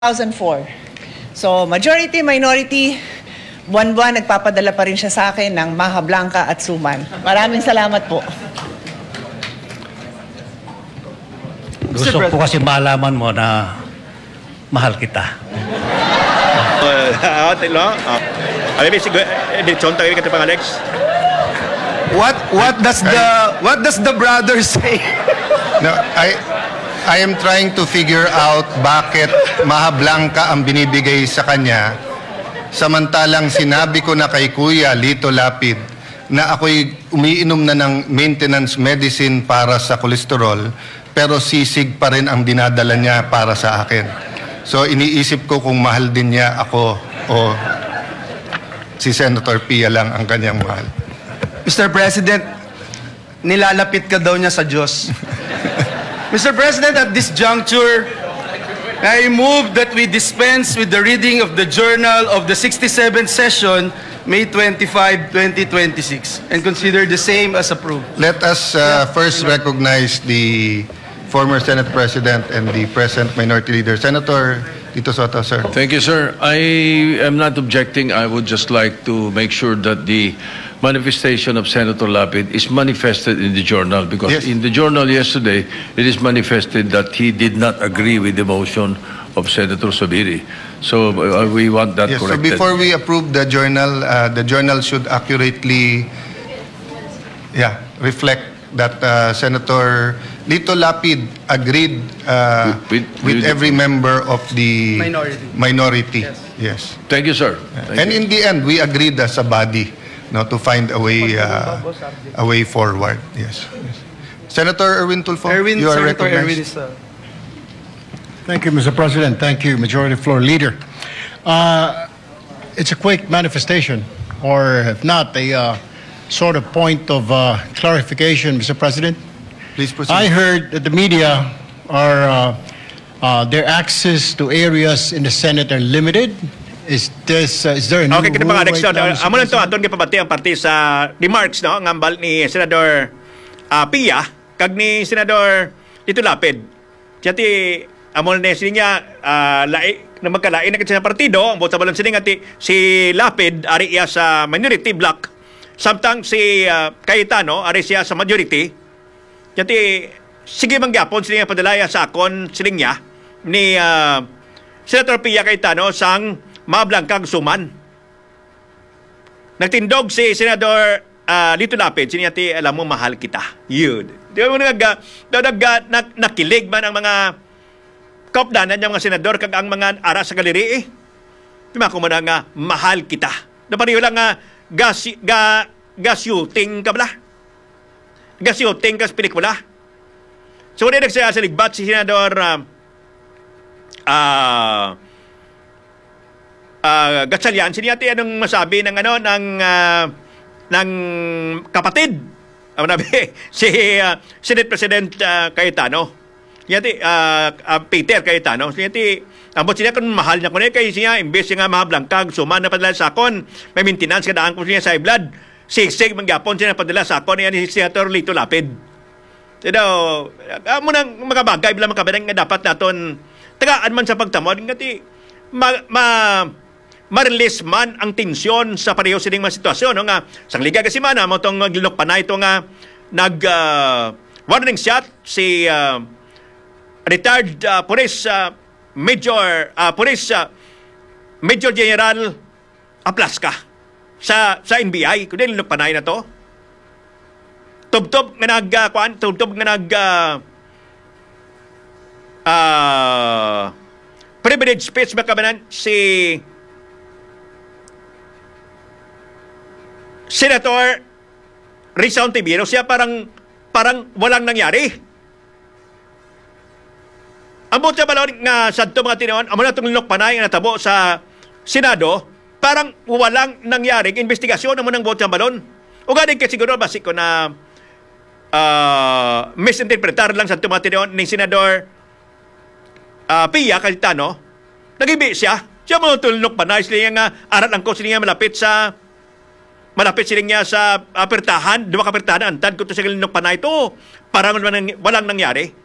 2004. So, majority, minority, buwan-buwan nagpapadala pa rin siya sa akin ng Maha Blanca at Suman. Maraming salamat po. Gusto ko kasi malaman mo na mahal kita. What does the brother say? No, I am trying to figure out bakit Maha Blanca ang binibigay sa kanya samantalang sinabi ko na kay Kuya Lito Lapid na ako'y umiinom na ng maintenance medicine para sa kolesterol pero sisig pa rin ang dinadala niya para sa akin. So iniisip ko kung mahal din niya ako o si Senator Pia lang ang kanyang mahal. Mr. President, nilalapit ka daw niya sa Diyos. Mr. President, at this juncture, I move that we dispense with the reading of the journal of the 67th session, May 25, 2026, and consider the same as approved. Let us first recognize the former Senate President and the present Minority Leader. Senator Tito Sotto, sir. Thank you, sir. I am not objecting. I would just like to make sure that the manifestation of Senator Lapid is manifested in the journal because Yes. in the journal yesterday, it is manifested that he did not agree with the motion of Senator Subiri. So we want that Yes, so corrected. before we approve the journal should accurately reflect that Senator Lito Lapid agreed with every member of the minority. Yes. Thank you, sir. Thank And you. in the end, we agreed as a body, no, to find a way forward. Yes. Senator Erwin Tulfo, you are Senator Erwin recognized. is Thank you, Mr. President. Thank you, Majority Floor Leader. It's a quick manifestation, or if not, a sort of point of clarification, Mr. President. Please proceed. I heard that the media are their access to areas in the Senate are limited. Is there a new Okay, kita rule mga next right now, Mr. amo lang to President? aton gipabati ang parte sa remarks no ngambal ni Senador Pia kag ni Senador Lito Lapid. Jati amo ni niya lai na magkalain na sa partido ang bota balon sining ati si Lapid ari iya sa minority block samtang si Cayetano ari siya sa majority. Jati sige mangyapon sining padalaya sa akon sining niya ni Senator Pia Cayetano sang Mablancang Suman. Nagtindog si Senador Lito Lapid, siniyati, alam mo, mahal kita. Yun. Di mo nakilig man ang mga kaupdanan ng mga senador kag ang mga ara sa galeri eh. Di ba kung nga, mahal kita. Napariyo lang nga, gasyuting ka bala. Gasyuting ka sa pelikula. So, kung nagsaya sa ligbat si Senador Gatchalian, siniyati anong masabi ng ng kapatid si Senate President Cayetano. Siniyati Peter Cayetano. Siniyati ambot siya kung mahal niya ko na kay siya imbes nga Maha Blanca suman na padala sa akon may maintenance kadaan ko siya sa blood sigsig mangyapon siya na padala sa akon yan si Senator Lito Lapid. Amo nang mga bagay bilang makabarang nga dapat naton tagaan man sa pagtamod ngati ma-release man ang tensyon sa pareho sining mga sitwasyon no nga sang liga kasi man mo tong gilok panay to nga warning shot si retired police Major General Aplasca sa NBI kundi gilok panay na to tubtob nga privilege speech makabanan si Senator Risa Ontiveros. Siya parang walang nangyari. Ambot siya balon nga sadto mga tinuon amo na itong panay nga natabo sa Senado parang walang nangyari investigasyon amo ng botang balon. O ganing kasi siguro basi ko na misinterpretar lang sadto mga tinuon ni Senador Pia Cayetano. Nagibi siya mo tulunok panay sila nga arat ang ko sila nga malapit sila nga sa apertahan, duwa ka apertahan, antad ko to sa galinok panay to, para walang nangyari.